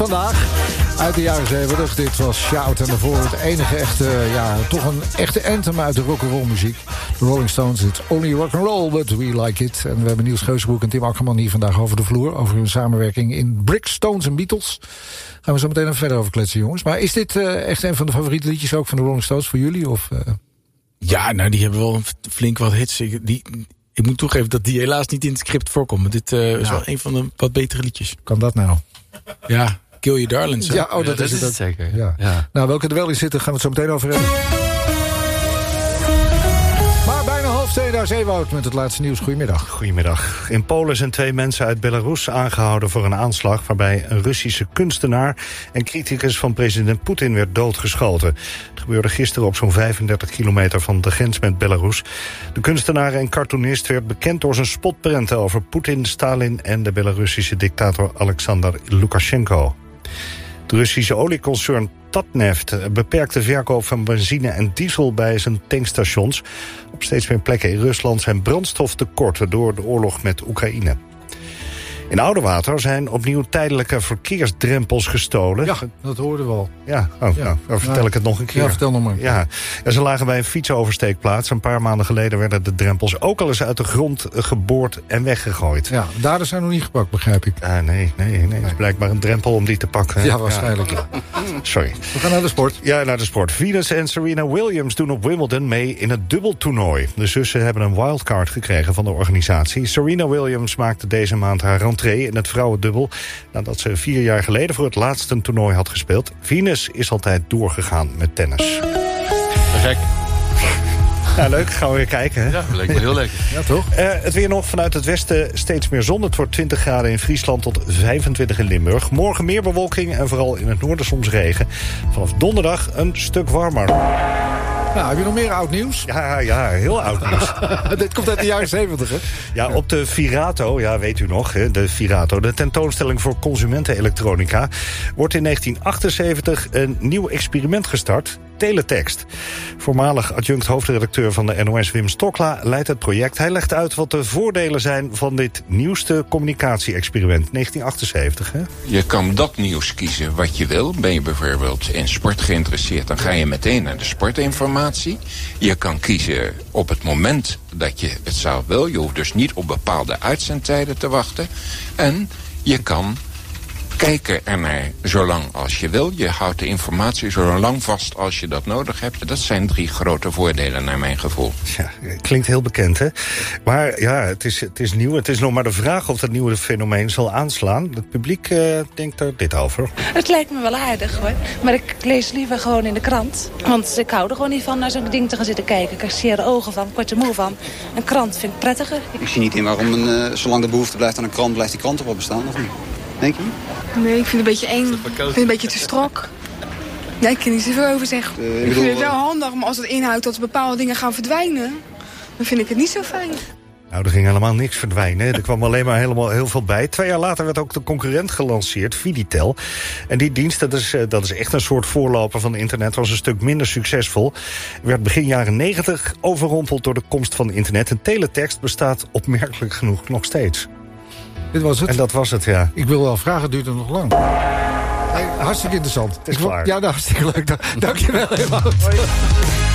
Vandaag, uit de jaren 70, dit was Shout. En daarvoor het enige echte, toch een echte anthem uit de rock'n'roll muziek. De Rolling Stones, it's only rock'n'roll, but we like it. En we hebben Niels Geuzenbroek en Tim Akkerman hier vandaag over de vloer. Over hun samenwerking in Brick, Stones en Beatles. Gaan we zo meteen even verder over kletsen, jongens. Maar is dit echt een van de favoriete liedjes ook van de Rolling Stones voor jullie? Of, Ja, nou, die hebben wel flink wat hits. Ik moet toegeven dat die helaas niet in het script voorkomt. Maar dit is wel een van de wat betere liedjes. Kan dat nou? Ja, Kill Your Darlings. Ja, dat is het zeker. Ja. Nou, welke er wel in zitten, gaan we het zo meteen over hebben. Maar bijna 12:30, daar is Ewout met het laatste nieuws. Goedemiddag. Goedemiddag. In Polen zijn 2 mensen uit Belarus aangehouden voor een aanslag waarbij een Russische kunstenaar en criticus van president Poetin werd doodgeschoten. Het gebeurde gisteren op zo'n 35 kilometer van de grens met Belarus. De kunstenaar en cartoonist werd bekend door zijn spotprenten over Poetin, Stalin en de Belarussische dictator Alexander Lukashenko. Het Russische olieconcern Tatneft beperkt de verkoop van benzine en diesel bij zijn tankstations. Op steeds meer plekken in Rusland zijn brandstoftekorten door de oorlog met Oekraïne. In Oudewater zijn opnieuw tijdelijke verkeersdrempels gestolen. Ja, dat hoorden we al. Ja, nou, vertel ik het nog een keer. Ja, vertel nog maar. Ja, ze lagen bij een fietsoversteekplaats. Een paar maanden geleden werden de drempels ook al eens uit de grond geboord en weggegooid. Ja, daders zijn nog niet gepakt, begrijp ik. Nee. Het is blijkbaar een drempel om die te pakken. Ja, waarschijnlijk. Ja. Sorry. We gaan naar de sport. Ja, naar de sport. Venus en Serena Williams doen op Wimbledon mee in het dubbeltoernooi. De zussen hebben een wildcard gekregen van de organisatie. Serena Williams maakte deze maand haar rentree in het vrouwendubbel nadat ze 4 jaar geleden voor het laatst een toernooi had gespeeld. Venus is altijd doorgegaan met tennis. Gek. Ja, leuk. Gaan we weer kijken. Hè? Ja, dat leek me heel lekker. Ja, toch? Het weer nog vanuit het westen steeds meer zon. Het wordt 20 graden in Friesland tot 25 in Limburg. Morgen meer bewolking en vooral in het noorden soms regen. Vanaf donderdag een stuk warmer. Nou, heb je nog meer oud nieuws? Ja, heel oud nieuws. Dit komt uit de jaren 70, hè? Ja, op de Virato, ja, weet u nog, hè, de Virato, de tentoonstelling voor consumentenelektronica, wordt in 1978 een nieuw experiment gestart, teletext. Voormalig adjunct hoofdredacteur van de NOS Wim Stokla leidt het project. Hij legt uit wat de voordelen zijn van dit nieuwste communicatie-experiment, 1978. Hè? Je kan dat nieuws kiezen wat je wil. Ben je bijvoorbeeld in sport geïnteresseerd, dan ga je meteen naar de sportinformatie. Je kan kiezen op het moment dat je het zelf wil. Je hoeft dus niet op bepaalde uitzendtijden te wachten. En je kan kijken ernaar zolang als je wil. Je houdt de informatie zo lang vast als je dat nodig hebt. Dat zijn 3 grote voordelen naar mijn gevoel. Ja, klinkt heel bekend, hè? Maar ja, het is nieuw. Het is nog maar de vraag of dat nieuwe fenomeen zal aanslaan. Het publiek denkt er dit over. Het lijkt me wel aardig, hoor. Maar ik lees liever gewoon in de krant. Want ik hou er gewoon niet van naar zo'n ding te gaan zitten kijken. Ik krijg zeer ogen van, word er moe van. Een krant vind ik prettiger. Ik zie niet in waarom zolang de behoefte blijft aan een krant, blijft die krant erop bestaan, of niet? Denk je? Nee, ik vind het een beetje eng. Ik vind het een beetje te strak. Ja, ik kan niet zoveel over zeggen. Ik vind het wel handig, maar als het inhoudt dat bepaalde dingen gaan verdwijnen, dan vind ik het niet zo fijn. Nou, er ging helemaal niks verdwijnen. Er kwam alleen maar heel veel bij. 2 jaar later werd ook de concurrent gelanceerd, Viditel. En die dienst, dat is echt een soort voorloper van internet, was een stuk minder succesvol. Werd begin jaren 90 overrompeld door de komst van internet. En teletext bestaat opmerkelijk genoeg nog steeds. Dit was het. En dat was het, ja. Ik wil wel vragen, het duurt er nog lang. Hey, hartstikke interessant. Het is klaar. Ja, hartstikke leuk. Dank je wel, Ewout.